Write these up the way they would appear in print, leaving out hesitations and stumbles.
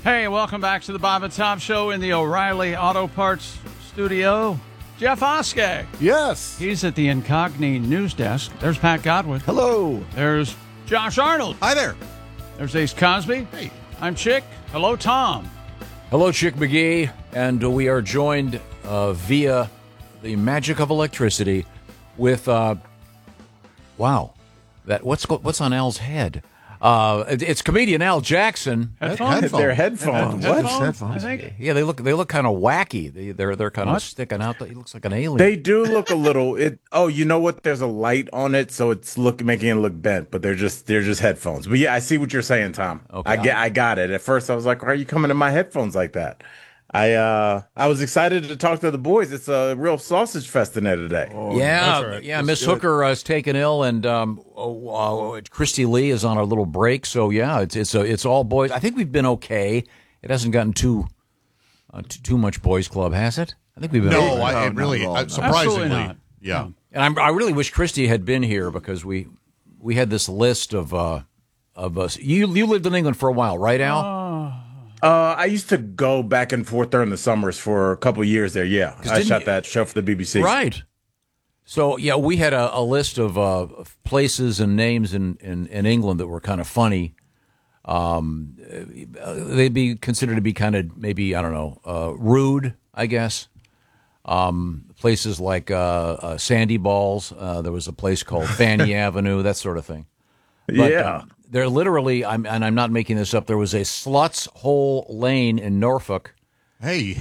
Hey, welcome back to the Bob and Tom Show in the O'Reilly Auto Parts studio. Jeff Oskey. Yes. He's at the Incogni news desk. There's Pat Godwin. Hello. There's Josh Arnold. Hi there. There's Ace Cosby. Hey. I'm Chick. Hello, Tom. Hello, Chick McGee. And we are joined via the magic of electricity with, what's on Al's head? It's comedian Al Jackson. Headphones? They're headphones. What? Headphones? I think. Yeah, they look kind of wacky. They're kind of sticking out. He looks like an alien. They do look a little. You know what? There's a light on it, so it's making it look bent. But they're just headphones. But yeah, I see what you're saying, Tom. Okay. I got it. At first, I was like, "Why are you coming in my headphones like that?" I was excited to talk to the boys. It's a real sausage fest in there today. Miss Hooker is taken ill, and Christy Lee is on a little break. So yeah, it's all boys. I think we've been okay. It hasn't gotten too much boys club, has it? I think we've been okay. Surprisingly, not. yeah. And I really wish Christy had been here because we had this list of us. You lived in England for a while, right, Al? I used to go back and forth during the summers for a couple of years there. Yeah, I shot that show for the BBC. Right. So yeah, we had a list of places and names in England that were kind of funny. They'd be considered to be kind of maybe, I don't know, rude, I guess. Places like Sandy Balls. There was a place called Fanny Avenue, that sort of thing. But, Yeah. There literally, and I'm not making this up, there was a Sluts Hole Lane in Norfolk. Hey.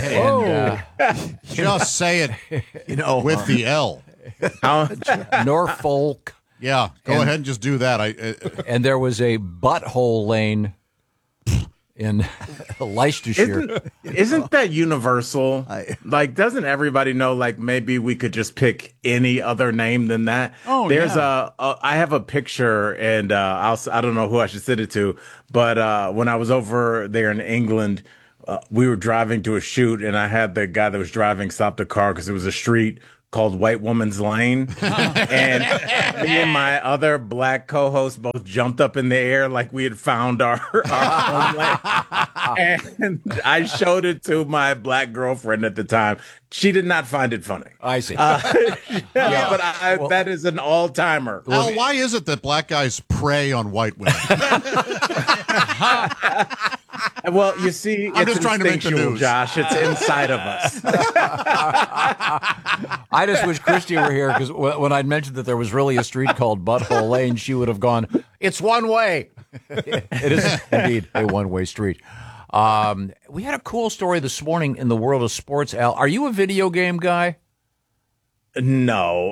And, Just say it, with the L. Norfolk. Yeah, go ahead and just do that. And there was a Butthole Lane in Leicestershire. Isn't that universal? Like, doesn't everybody know, like, maybe we could just pick any other name than that? Oh, There's yeah. I have a picture, and I don't know who I should send it to, but when I was over there in England, we were driving to a shoot, and I had the guy that was driving stop the car because it was a street called White Woman's Lane. And me and my other black co-host both jumped up in the air like we had found our homeland. And I showed it to my black girlfriend at the time. She did not find it funny. I see. That is an all-timer. Al, why is it that black guys prey on white women? Well, you see, I'm it's just trying to make the instinctual, news. Josh. It's inside of us. I just wish Christy were here because when I'd mentioned that there was really a street called Butthole Lane, she would have gone, "It's one way." It is indeed a one-way street. We had a cool story this morning in the world of sports. Al, are you a video game guy? No,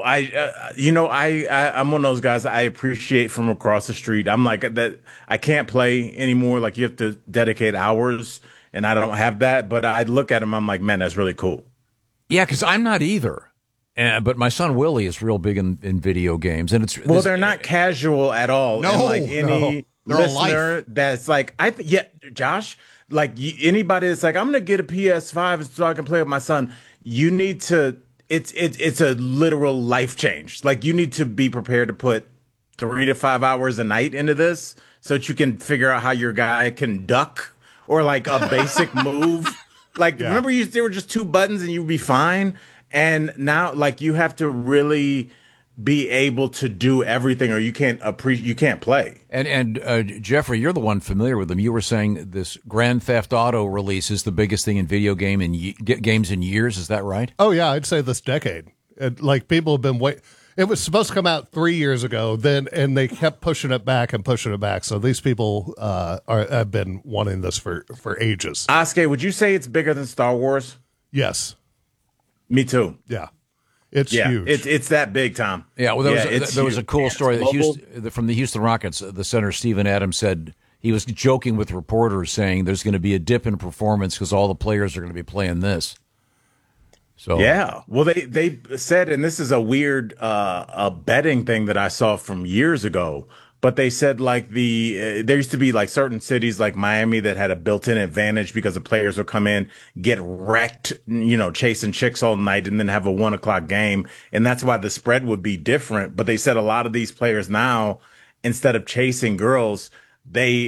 I'm one of those guys I appreciate from across the street. I'm like that. I can't play anymore. Like, you have to dedicate hours, and I don't have that. But I look at them, I'm like, man, that's really cool. Yeah, because I'm not either. But my son Willie is real big in video games, and They're not casual at all. No, and like any They're a listener that's like, Josh, like anybody that's like, I'm gonna get a PS5 so I can play with my son. You need to. It's a literal life change. Like, you need to be prepared to put 3 to 5 hours a night into this so that you can figure out how your guy can duck or like a basic move. Like, remember there were just 2 buttons and you'd be fine. And now, like, you have to really be able to do everything, or you can't play. And Jeffrey, you're the one familiar with them. You were saying this Grand Theft Auto release is the biggest thing in video games in years. Is that right? Oh, yeah, I'd say this decade. Like, people have been waiting. It was supposed to come out 3 years ago, and they kept pushing it back and pushing it back. So these people have been wanting this for ages. Oskey, would you say it's bigger than Star Wars? Yes. Me too. Yeah. It's huge. It's that big, Tom. Yeah, well, there was a cool story from the Houston Rockets. The center, Steven Adams, said he was joking with reporters saying there's going to be a dip in performance because all the players are going to be playing this. So yeah, well, they said, and this is a weird a betting thing that I saw from years ago, but they said like there used to be like certain cities like Miami that had a built-in advantage because the players would come in, get wrecked, chasing chicks all night and then have a 1:00 game. And that's why the spread would be different. But they said a lot of these players now, instead of chasing girls, they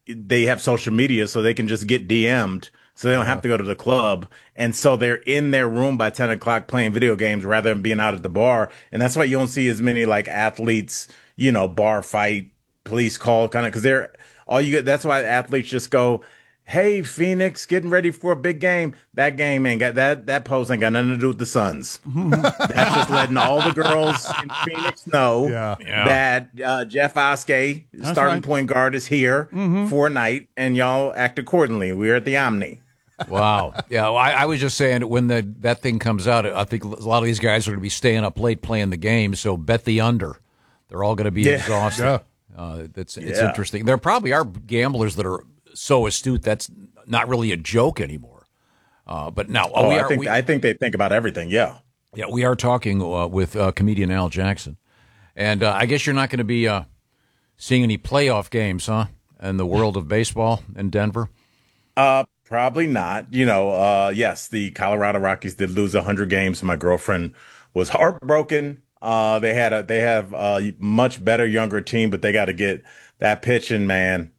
they have social media, so they can just get DM'd, so they don't have to go to the club. And so they're in their room by 10 o'clock playing video games rather than being out at the bar. And that's why you don't see as many like athletes, bar fight, police call kind of, because they're all you get. That's why athletes just go, "Hey, Phoenix, getting ready for a big game." That game ain't got that post ain't got nothing to do with the Suns. That's just letting all the girls in Phoenix know that Jeff Oskey, starting right. point guard, is here for a night, and y'all act accordingly. We're at the Omni. Wow. Yeah, well, I was just saying when that thing comes out, I think a lot of these guys are going to be staying up late playing the game, so bet the under. They're all going to be exhausted. It's interesting. There probably are gamblers that are so astute that's not really a joke anymore. But now, I think they think about everything. Yeah. Yeah, we are talking with comedian Al Jackson. And I guess you're not going to be seeing any playoff games, huh, in the world of baseball in Denver? Probably not. Yes, the Colorado Rockies did lose 100 games. My girlfriend was heartbroken. They have a much better younger team, but they got to get that pitching, man.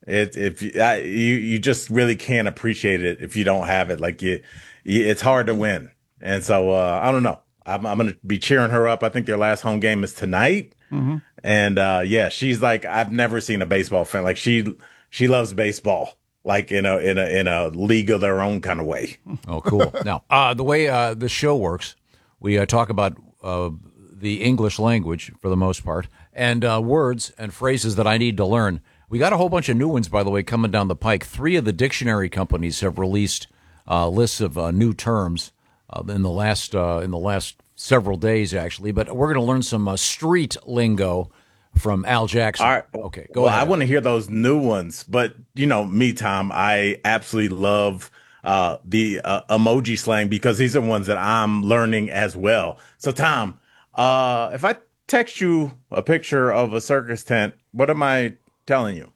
You just really can't appreciate it if you don't have it. Like it's hard to win. And so I don't know. I'm going to be cheering her up. I think their last home game is tonight. Mm-hmm. And she's like, I've never seen a baseball fan. Like she loves baseball, like in a league of their own kind of way. Oh, cool. Now, the way the show works, we talk about the English language for the most part, and words and phrases that I need to learn. We got a whole bunch of new ones, by the way, coming down the pike. 3 of the dictionary companies have released lists of new terms in the last several days, actually. But we're going to learn some street lingo from Al Jackson. All right. Okay, go ahead. I want to hear those new ones, but me, Tom, I absolutely love the emoji slang because these are ones that I'm learning as well. So, Tom, if I text you a picture of a circus tent, what am I telling you?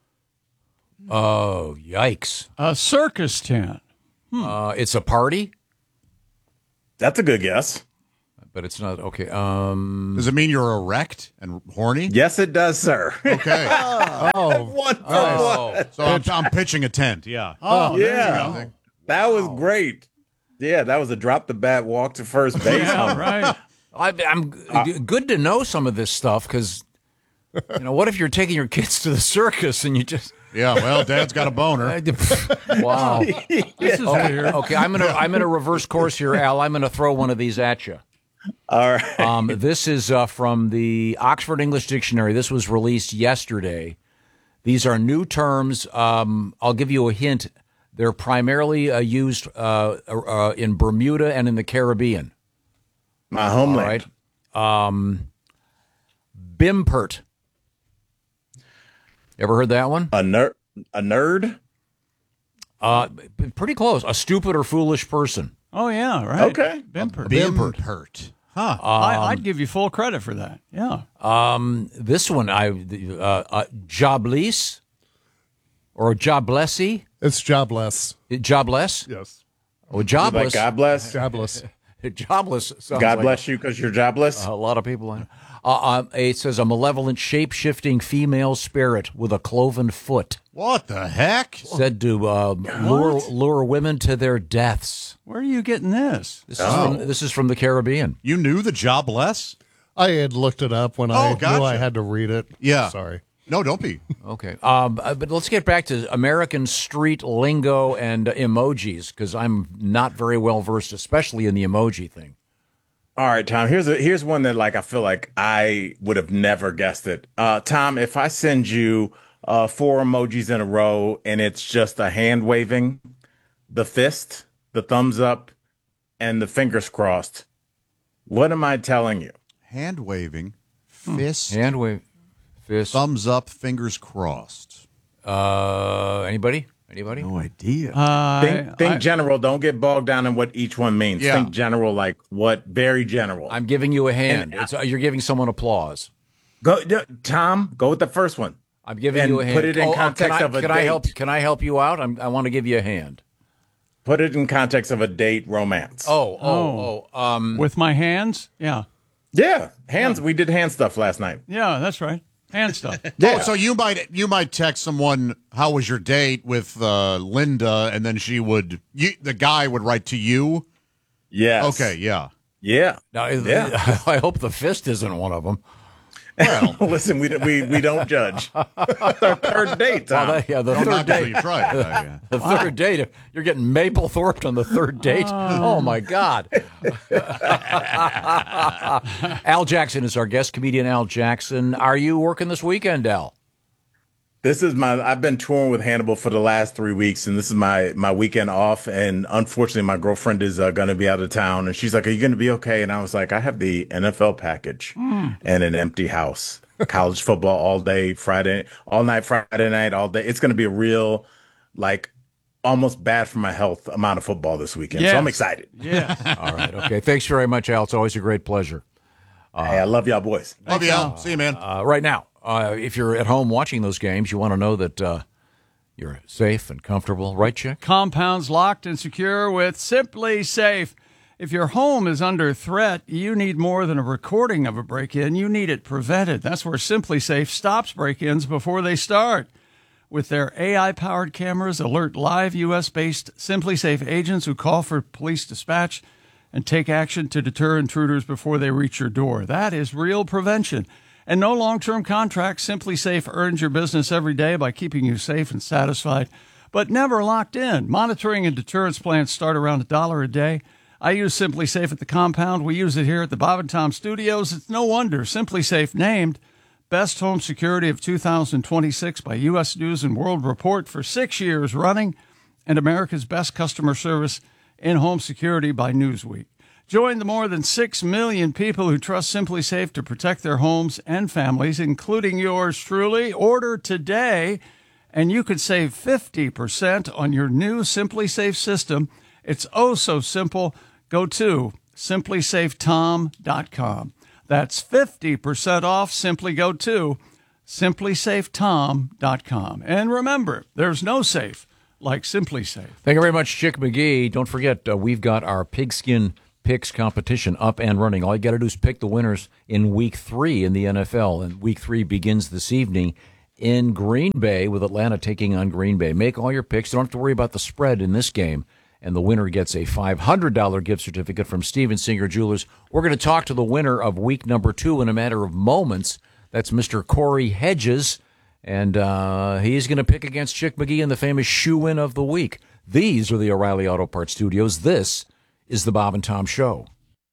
Oh, yikes. A circus tent. It's a party? That's a good guess. But it's not. Okay. Does it mean you're erect and horny? Yes, it does, sir. Okay. One for one. So I'm pitching a tent. Yeah. Yeah. That was great. Yeah, that was a drop the bat, walk to first base. Yeah, right. I'm good to know some of this stuff because, what if you're taking your kids to the circus and you just. Yeah, well, Dad's got a boner. Wow. This is weird. Okay, I'm gonna reverse course here, Al. I'm gonna throw one of these at you. All right. This is from the Oxford English Dictionary. This was released yesterday. These are new terms. I'll give you a hint. They're primarily used in Bermuda and in the Caribbean. My homeland. All right. Bimpert. Ever heard that one? A nerd? Pretty close. A stupid or foolish person. Oh, yeah, right. Okay. Bimpert. Bimpert. Huh. I'd give you full credit for that. Yeah. This one, jobless or joblessy. It's jobless. Jobless? Yes. Oh, jobless. Like God bless. Jobless. Jobless. Sounds God like bless you because you're jobless. a lot of people. I know. It says a malevolent, shape-shifting female spirit with a cloven foot, What the heck? said to lure women to their deaths. Where are you getting this? This is from the Caribbean. You knew the jobless? I had looked it up when I gotcha. knew I had to read it. Yeah. Sorry. No, don't be. Okay. But let's get back to American street lingo and emojis, because I'm not very well versed, especially in the emoji thing. All right, Tom. Here's one that I feel like I would have never guessed it. Tom, if I send you 4 emojis in a row and it's just a hand waving, the fist, the thumbs up, and the fingers crossed, what am I telling you? Hand waving, fist, Hand wave, fist. thumbs up, fingers crossed. Anybody? Anybody? No idea. Think general. Don't get bogged down in what each one means. Yeah. Think general, like what? Very general. I'm giving you a hand. You're giving someone applause. Tom, go with the first one. I'm giving And you a hand. put it in context of a can I help? date. Can I help you out? I want to give you a hand. Put it in context of a date romance. With my hands? Yeah. Yeah. Hands. We did hand stuff last night. Yeah, that's right. hand stuff. Oh, so you might text someone, "How was your date with Linda?" and then the guy would write to you. Yes. Okay. Yeah. Yeah. Now, Yeah. I hope the fist isn't one of them. Well, listen, we don't judge. It's our third date, Tom. Well, the Not third until date. you try it. Yeah. The third date. You're getting Maplethorped on the third date. Oh my God! Al Jackson is our guest, comedian Al Jackson. Are you working this weekend, Al? I've been touring with Hannibal for the last 3 weeks, and this is my weekend off. And unfortunately, my girlfriend is going to be out of town, and she's like, "Are you going to be okay?" And I was like, "I have the NFL package and an empty house, college football all day, all night, Friday night, all day. It's going to be a real, like, almost bad for my health amount of football this weekend." Yes. So I'm excited. Yeah. All right. Okay. Thanks very much, Al. It's always a great pleasure. Hey, I love y'all boys. Love you, Al. See you, man. Right now, if you're at home watching those games, you want to know that you're safe and comfortable, right, Chick? Compounds locked and secure with Simply Safe. If your home is under threat, you need more than a recording of a break-in. You need it prevented. That's where Simply Safe stops break-ins before they start. With their AI-powered cameras, alert live U.S.-based Simply Safe agents who call for police dispatch and take action to deter intruders before they reach your door. That is real prevention. And no long-term contract. Simply Safe earns your business every day by keeping you safe and satisfied, but never locked in. Monitoring and deterrence plans start around $1 a day. I use Simply Safe at the compound. We use it here at the Bob and Tom Studios. It's no wonder Simply Safe named Best Home Security of 2026 by U.S. News and World Report for 6 years running, and America's Best Customer Service in Home Security by Newsweek. Join the more than 6 million people who trust Simply Safe to protect their homes and families, including yours truly. Order today, and you could save 50% on your new Simply Safe system. It's oh so simple. Go to simplysafetom.com. That's 50% off. Simply go to simplysafetom.com. And remember, there's no safe like Simply Safe. Thank you very much, Chick McGee. Don't forget, we've got our pigskin picks competition up and running. All you got to do is pick the winners in Week 3 in the NFL. And Week 3 begins this evening in Green Bay with Atlanta taking on Green Bay. Make all your picks. You don't have to worry about the spread in this game. And the winner gets a $500 gift certificate from Steven Singer Jewelers. We're going to talk to the winner of week number 2 in a matter of moments. That's Mr. Corey Hedges. And he's going to pick against Chick McGee in the famous shoe-in of the week. These are the O'Reilly Auto Parts Studios. This is the Bob and Tom Show.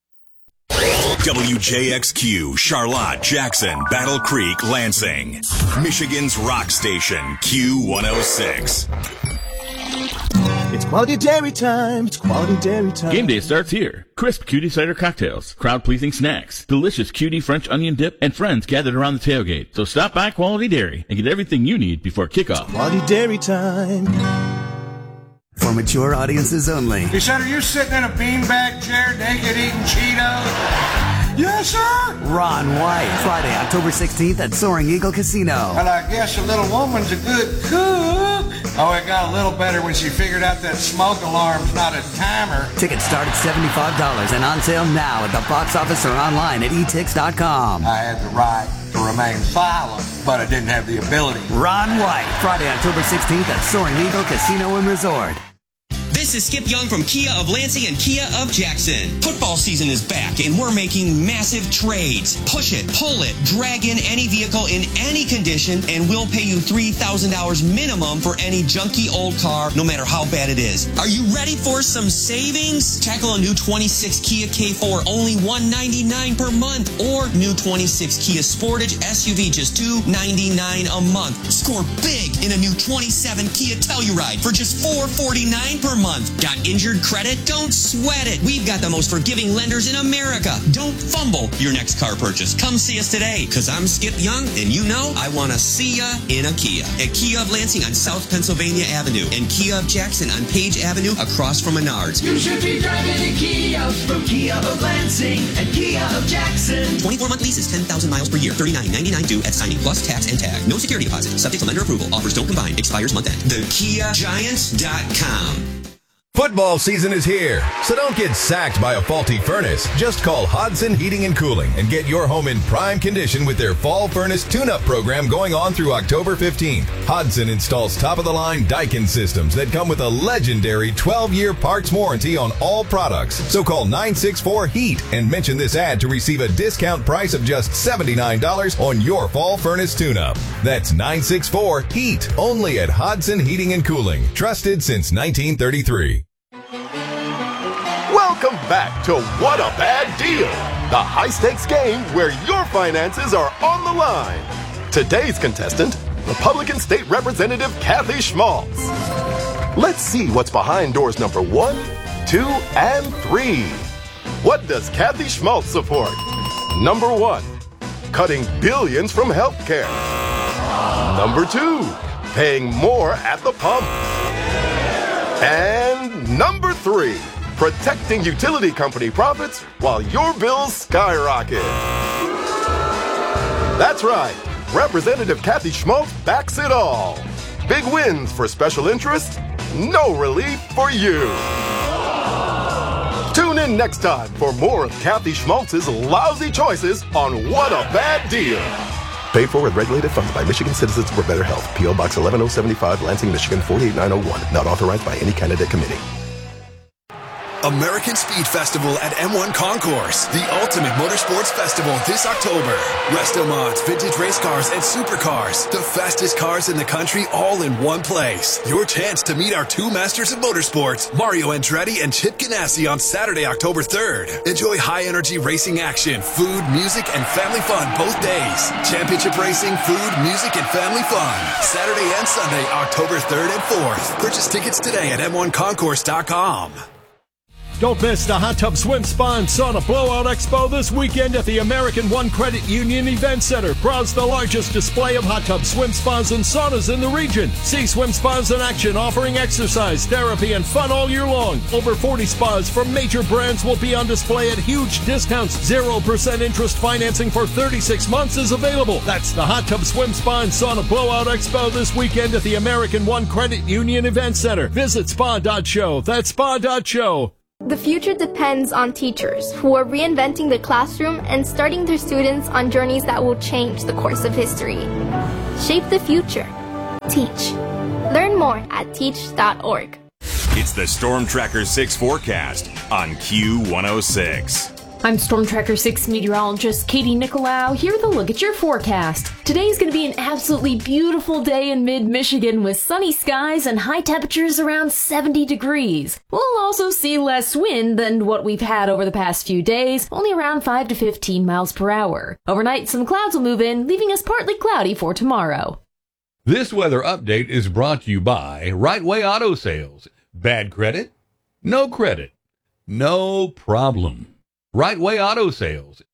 WJXQ, Charlotte, Jackson, Battle Creek, Lansing. Michigan's rock station, Q106. It's quality dairy time. It's quality dairy time. Game day starts here. Crisp cutie cider cocktails, crowd-pleasing snacks, delicious cutie French onion dip, and friends gathered around the tailgate. So stop by Quality Dairy and get everything you need before kickoff. Quality dairy time. For mature audiences only. He said, "Are you sitting in a beanbag chair naked eating Cheetos?" "Yes, sir." Ron White, Friday, October 16th at Soaring Eagle Casino. Well, I guess a little woman's a good cook. Oh, it got a little better when she figured out that smoke alarm's not a timer. Tickets start at $75 and on sale now at the box office or online at etix.com. I had the right to remain silent, but I didn't have the ability. Ron White, Friday, October 16th at Soaring Eagle Casino and Resort. This is Skip Young from Kia of Lansing and Kia of Jackson. Football season is back and we're making massive trades. Push it, pull it, drag in any vehicle in any condition and we'll pay you $3,000 minimum for any junky old car, no matter how bad it is. Are you ready for some savings? Tackle a new 26 Kia K4, only $199 per month, or new 26 Kia Sportage SUV, just $299 a month. Score big in a new 27 Kia Telluride for just $449 per month. Got injured credit? Don't sweat it. We've got the most forgiving lenders in America. Don't fumble your next car purchase. Come see us today, because I'm Skip Young, and you know I want to see ya in a Kia. At Kia of Lansing on South Pennsylvania Avenue, and Kia of Jackson on Page Avenue across from Menards. You should be driving a Kia from Kia of Lansing and Kia of Jackson. 24-month leases, 10,000 miles per year, $39.99 due at signing, plus tax and tag. No security deposit. Subject to lender approval. Offers don't combine. Expires month end. TheKiaGiants.com. Football season is here, so don't get sacked by a faulty furnace. Just call Hodson Heating and Cooling and get your home in prime condition with their fall furnace tune-up program going on through October 15th. Hodson installs top-of-the-line Daikin systems that come with a legendary 12-year parts warranty on all products. So call 964-HEAT and mention this ad to receive a discount price of just $79 on your fall furnace tune-up. That's 964-HEAT, only at Hodson Heating and Cooling. Trusted since 1933. Welcome back to What a Bad Deal, the high-stakes game where your finances are on the line. Today's contestant, Republican State Representative Kathy Schmaltz. Let's see what's behind doors number 1, 2, and 3. What does Kathy Schmaltz support? Number 1, cutting billions from healthcare. Number 2, paying more at the pump. And number 3, protecting utility company profits while your bills skyrocket. That's right. Representative Kathy Schmaltz backs it all. Big wins for special interests, no relief for you. Tune in next time for more of Kathy Schmaltz's lousy choices on What a Bad Deal. Paid for with regulated funds by Michigan Citizens for Better Health. P.O. Box 11075, Lansing, Michigan 48901. Not authorized by any candidate committee. American Speed Festival at M1 Concourse, the ultimate motorsports festival this October. Resto-mods, vintage race cars, and supercars. The fastest cars in the country all in one place. Your chance to meet our two masters of motorsports, Mario Andretti and Chip Ganassi, on Saturday, October 3rd. Enjoy high-energy racing action, food, music, and family fun both days. Championship racing, food, music, and family fun. Saturday and Sunday, October 3rd and 4th. Purchase tickets today at m1concourse.com. Don't miss the Hot Tub Swim Spa and Sauna Blowout Expo this weekend at the American One Credit Union Event Center. Browse the largest display of hot tub swim spas and saunas in the region. See swim spas in action, offering exercise, therapy, and fun all year long. Over 40 spas from major brands will be on display at huge discounts. 0% interest financing for 36 months is available. That's the Hot Tub Swim Spa and Sauna Blowout Expo this weekend at the American One Credit Union Event Center. Visit spa.show. That's spa.show. The future depends on teachers who are reinventing the classroom and starting their students on journeys that will change the course of history. Shape the future. Teach. Learn more at teach.org. It's the Storm Tracker 6 forecast on Q106. I'm Storm Tracker 6 meteorologist Katie Nicolau here with a look at your forecast. Today's going to be an absolutely beautiful day in mid-Michigan with sunny skies and high temperatures around 70 degrees. We'll also see less wind than what we've had over the past few days, only around 5 to 15 miles per hour. Overnight, some clouds will move in, leaving us partly cloudy for tomorrow. This weather update is brought to you by Right Way Auto Sales. Bad credit? No credit. No problem. Right Way Auto Sales.